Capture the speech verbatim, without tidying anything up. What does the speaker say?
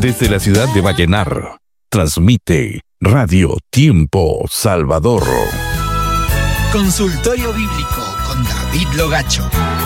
Desde la ciudad de Vallenar, transmite Radio Tiempo Salvador. Consultorio Bíblico con David Logacho.